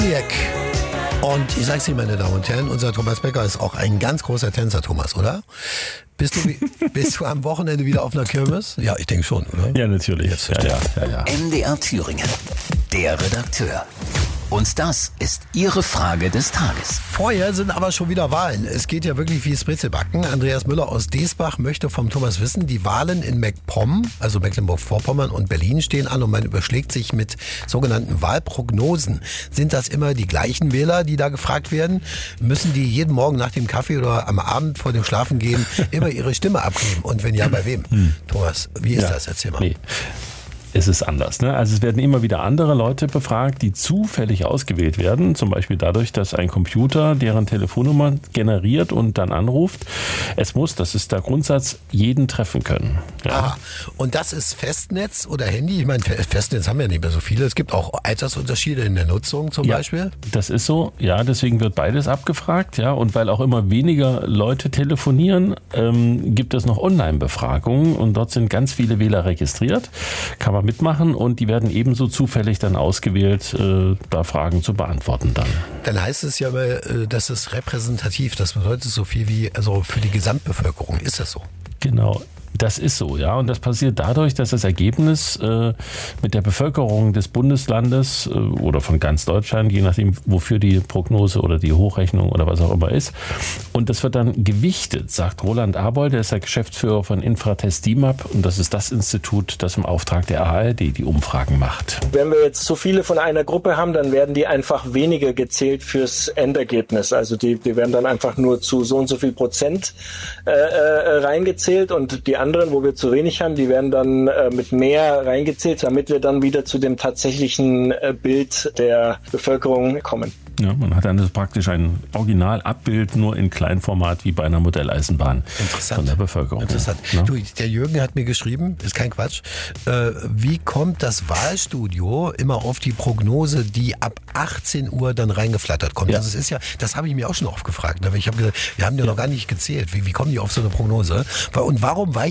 ENIAC. Und ich sag's Ihnen, meine Damen und Herren, unser Thomas Becker ist auch ein ganz großer Tänzer, Thomas, oder? Bist du am Wochenende wieder auf einer Kirmes? Ja, ich denke schon, oder? Ja, natürlich. Ja. MDR Thüringen, der Redakteur. Und das ist Ihre Frage des Tages. Vorher sind aber schon wieder Wahlen. Es geht ja wirklich wie Brezelbacken. Andreas Müller aus Desbach möchte vom Thomas wissen, die Wahlen in MacPom, also Mecklenburg-Vorpommern und Berlin stehen an und man überschlägt sich mit sogenannten Wahlprognosen. Sind das immer die gleichen Wähler, die da gefragt werden? Müssen die jeden Morgen nach dem Kaffee oder am Abend vor dem Schlafengehen immer ihre Stimme abgeben? Und wenn ja, bei wem? Thomas, wie ist das? Erzähl mal. Nee. Es ist anders. Ne? Also es werden immer wieder andere Leute befragt, die zufällig ausgewählt werden. Zum Beispiel dadurch, dass ein Computer deren Telefonnummer generiert und dann anruft. Es muss, das ist der Grundsatz, jeden treffen können. Ja. Aha. Und das ist Festnetz oder Handy? Ich meine, Festnetz haben ja nicht mehr so viele. Es gibt auch Altersunterschiede in der Nutzung zum Beispiel. Das ist so. Ja, deswegen wird beides abgefragt. Ja, und weil auch immer weniger Leute telefonieren, gibt es noch Online-Befragungen und dort sind ganz viele Wähler registriert. Kann man mitmachen und die werden ebenso zufällig dann ausgewählt, da Fragen zu beantworten dann. Dann heißt es ja immer, das ist repräsentativ. Das bedeutet so viel wie, also für die Gesamtbevölkerung. Ist das so? Genau. Das ist so, ja. Und das passiert dadurch, dass das Ergebnis mit der Bevölkerung des Bundeslandes oder von ganz Deutschland, je nachdem, wofür die Prognose oder die Hochrechnung oder was auch immer ist. Und das wird dann gewichtet, sagt Roland Arbold, der ist der Geschäftsführer von Infratest DIMAP. Und das ist das Institut, das im Auftrag der ARD die Umfragen macht. Wenn wir jetzt zu viele von einer Gruppe haben, dann werden die einfach weniger gezählt fürs Endergebnis. Also die werden dann einfach nur zu so und so viel Prozent reingezählt und die anderen, wo wir zu wenig haben, die werden dann mit mehr reingezählt, damit wir dann wieder zu dem tatsächlichen Bild der Bevölkerung kommen. Ja, man hat dann praktisch ein Originalabbild nur in Kleinformat wie bei einer Modelleisenbahn von der Bevölkerung. Interessant. Ja. Du, der Jürgen hat mir geschrieben, ist kein Quatsch, wie kommt das Wahlstudio immer auf die Prognose, die ab 18 Uhr dann reingeflattert kommt? Ja. Also es ist ja, das habe ich mir auch schon oft gefragt. Aber ich habe gesagt, wir haben ja noch gar nicht gezählt. Wie kommen die auf so eine Prognose? Und warum weicht